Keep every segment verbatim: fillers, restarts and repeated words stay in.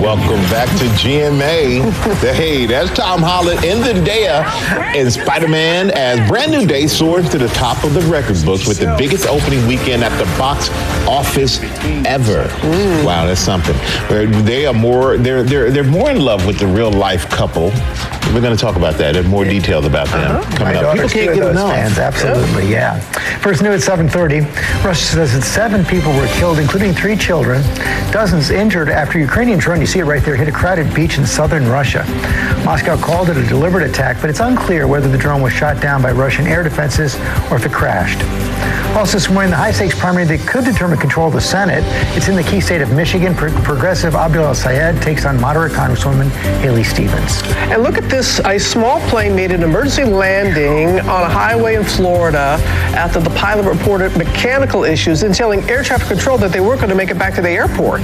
Welcome back to G M A. Hey, that's Tom Holland and Zendaya in Spider-Man as Brand New Day soars to the top of the record books with the biggest opening weekend at the box office ever. Mm. Wow, that's something. They are more. They're they're they're more in love with the real life couple. We're going to talk about that and more details about them uh-huh. coming My up. People can't get enough. Fans, absolutely, yeah. First new at seven thirty. Russia says that seven people were killed, including three children. Dozens injured after Ukrainian drone, you see it right there, hit a crowded beach in southern Russia. Moscow called it a deliberate attack, but it's unclear whether the drone was shot down by Russian air defenses or if it crashed. Also this morning, the high-stakes primary that could determine control of the Senate. It's in the key state of Michigan. Pro- progressive Abdul El-Sayed takes on moderate Congresswoman Haley Stevens. And look at this. A small plane made an emergency landing on a highway in Florida after the pilot reported mechanical issues and telling air traffic control that they weren't going to make it back to the airport.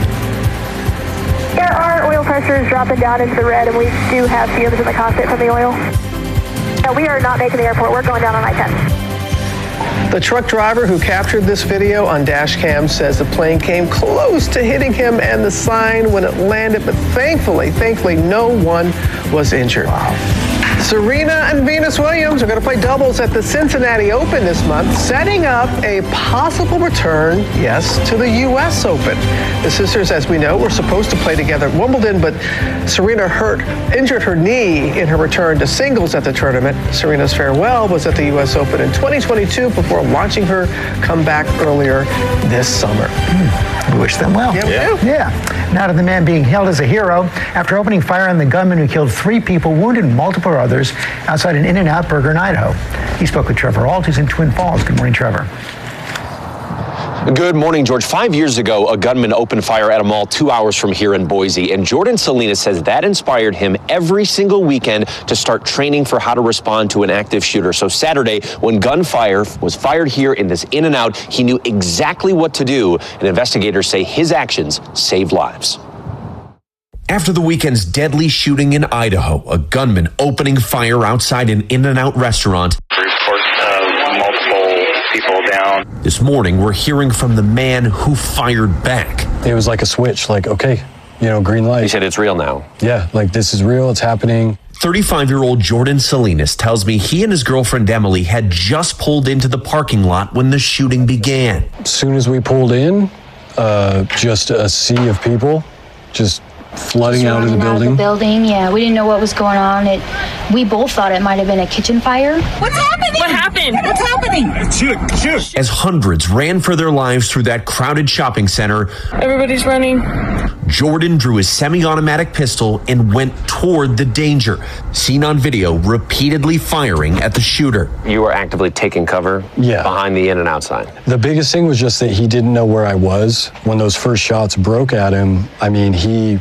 Yeah, our oil pressure is dropping down into the red, and we do have fumes in the cockpit from the oil. No, we are not making the airport. We're going down on I ten. The truck driver who captured this video on dash cam says the plane came close to hitting him and the sign when it landed, but thankfully, thankfully, no one was injured. Wow. Serena and Venus Williams are going to play doubles at the Cincinnati Open this month, setting up a possible return, yes, to the U S Open. The sisters, as we know, were supposed to play together at Wimbledon, but Serena hurt, injured her knee in her return to singles at the tournament. Serena's farewell was at the U S Open in twenty twenty-two before watching her come back earlier this summer. Mm, we wish them well. Yeah, yeah. we do. Yeah. Now to the man being hailed as a hero after opening fire on the gunman who killed three people, wounded multiple others outside an In-N-Out Burger in Idaho. He spoke with Trevor Ault, who's in Twin Falls. Good morning, Trevor. Good morning, George. Five years ago, a gunman opened fire at a mall two hours from here in Boise, and Jordan Salinas says that inspired him every single weekend to start training for how to respond to an active shooter. So Saturday, when gunfire was fired here in this In-N-Out, he knew exactly what to do, and investigators say his actions saved lives. After the weekend's deadly shooting in Idaho, a gunman opening fire outside an In-N-Out restaurant. Report uh, multiple people down. This morning, we're hearing from the man who fired back. It was like a switch, like, okay, you know, green light. He said it's real now. Yeah, like this is real, it's happening. thirty-five-year-old Jordan Salinas tells me he and his girlfriend Emily had just pulled into the parking lot when the shooting began. As soon as we pulled in, uh, just a sea of people, just flooding out of the building. Out of the building, yeah. We didn't know what was going on. It, we both thought it might have been a kitchen fire. What's happening? What happened? What's happening? Shoot, shoot. As hundreds ran for their lives through that crowded shopping center, everybody's running. Jordan drew his semi-automatic pistol and went toward the danger, seen on video repeatedly firing at the shooter. You were actively taking cover yeah. behind the In-N-Out sign. The biggest thing was just that he didn't know where I was. When those first shots broke at him, I mean, he...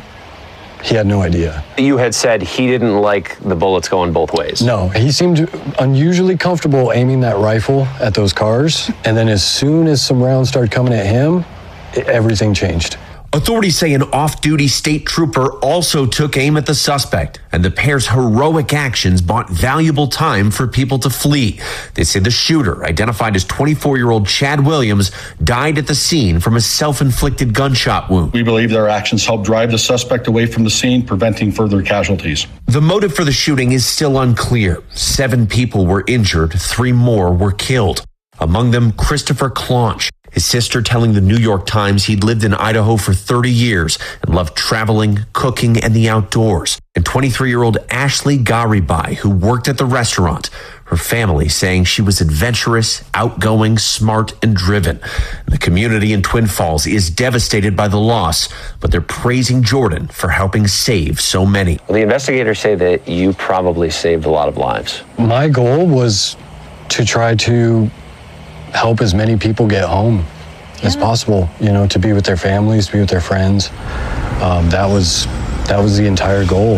He had no idea. You had said he didn't like the bullets going both ways. No, he seemed unusually comfortable aiming that rifle at those cars. And then as soon as some rounds started coming at him, it, everything changed. Authorities say an off-duty state trooper also took aim at the suspect, and the pair's heroic actions bought valuable time for people to flee. They say the shooter, identified as twenty-four-year-old Chad Williams, died at the scene from a self-inflicted gunshot wound. We believe their actions helped drive the suspect away from the scene, preventing further casualties. The motive for the shooting is still unclear. Seven people were injured, three more were killed. Among them, Christopher Claunch. His sister telling the New York Times he'd lived in Idaho for thirty years and loved traveling, cooking, and the outdoors. And twenty-three-year-old Ashley Garibai, who worked at the restaurant. Her family saying she was adventurous, outgoing, smart, and driven. The community in Twin Falls is devastated by the loss, but they're praising Jordan for helping save so many. Well, the investigators say that you probably saved a lot of lives. My goal was to try to help as many people get home yeah. as possible, you know, to be with their families, to be with their friends. Um, that was that was the entire goal.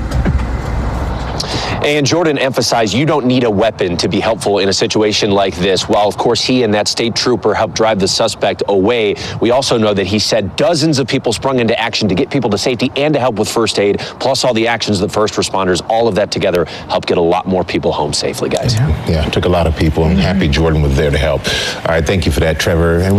And Jordan emphasized you don't need a weapon to be helpful in a situation like this. While, of course, he and that state trooper helped drive the suspect away, we also know that he said dozens of people sprung into action to get people to safety and to help with first aid, plus all the actions of the first responders. All of that together helped get a lot more people home safely, guys. Yeah, yeah, it took a lot of people. I'm happy Jordan was there to help. All right, thank you for that, Trevor. And